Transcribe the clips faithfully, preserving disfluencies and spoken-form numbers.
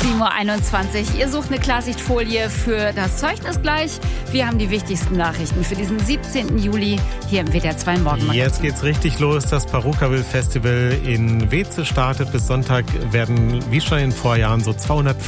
sieben Uhr einundzwanzig. Ihr sucht eine Klarsichtfolie für das Zeugnis gleich. Wir haben die wichtigsten Nachrichten für diesen siebzehnten Juli hier im W D R zwei Morgenmagazin. Jetzt geht's richtig los. Das Parukaville Festival in Weeze startet. Bis Sonntag werden, wie schon in den Vorjahren, so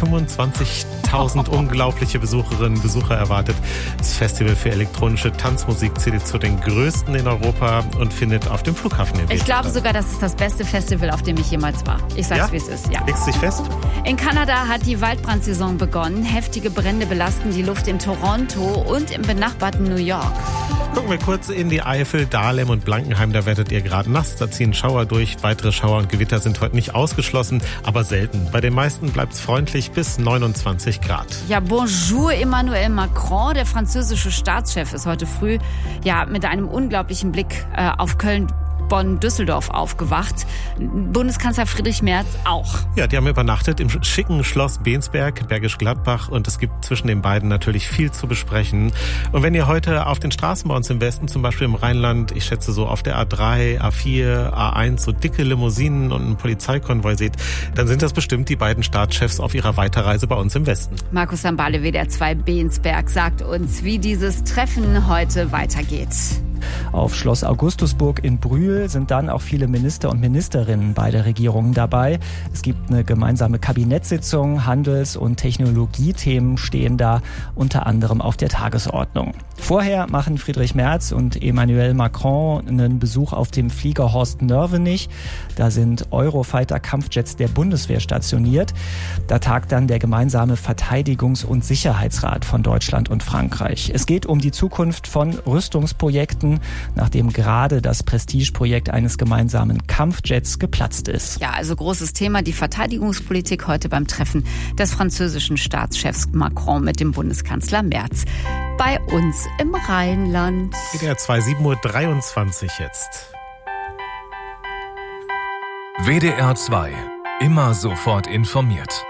zweihundertfünfundzwanzigtausend unglaubliche Besucherinnen und Besucher erwartet. Das Festival für elektronische Tanzmusik zählt zu den größten in Europa und findet auf dem Flughafen in Weeze Ich glaube statt. sogar, das ist das beste Festival, auf dem ich jemals war. Ich sag's, Ja? wie es ist. Ja. Legst dich fest? In Kanada hat die Waldbrandsaison begonnen. Heftige Brände belasten die Luft in Toronto und im benachbarten New York. Gucken wir kurz in die Eifel, Dahlem und Blankenheim. Da werdet ihr gerade nass. Da ziehen Schauer durch. Weitere Schauer und Gewitter sind heute nicht ausgeschlossen, aber selten. Bei den meisten bleibt es freundlich bis neunundzwanzig Grad. Ja, bonjour Emmanuel Macron. Der französische Staatschef ist heute früh ja mit einem unglaublichen Blick äh, auf Köln, Bonn, Düsseldorf aufgewacht. Bundeskanzler Friedrich Merz auch. Ja, die haben übernachtet im schicken Schloss Bensberg, Bergisch Gladbach, und es gibt zwischen den beiden natürlich viel zu besprechen. Und wenn ihr heute auf den Straßen bei uns im Westen, zum Beispiel im Rheinland, ich schätze so auf der A drei, A vier, A eins, so dicke Limousinen und einen Polizeikonvoi seht, dann sind das bestimmt die beiden Staatschefs auf ihrer Weiterreise bei uns im Westen. Markus Sambale, W D R zwei Bensberg, sagt uns, wie dieses Treffen heute weitergeht. Auf Schloss Augustusburg in Brühl sind dann auch viele Minister und Ministerinnen beider Regierungen dabei. Es gibt eine gemeinsame Kabinettssitzung, Handels- und Technologiethemen stehen da unter anderem auf der Tagesordnung. Vorher machen Friedrich Merz und Emmanuel Macron einen Besuch auf dem Flieger Horst Nörvenich. Da sind Eurofighter-Kampfjets der Bundeswehr stationiert. Da tagt dann der gemeinsame Verteidigungs- und Sicherheitsrat von Deutschland und Frankreich. Es geht um die Zukunft von Rüstungsprojekten, nachdem gerade das Prestigeprojekt eines gemeinsamen Kampfjets geplatzt ist. Ja, also großes Thema, die Verteidigungspolitik heute beim Treffen des französischen Staatschefs Macron mit dem Bundeskanzler Merz. Bei uns im Rheinland. W D R zwei, sieben Uhr dreiundzwanzig jetzt. W D R zwei. Immer sofort informiert.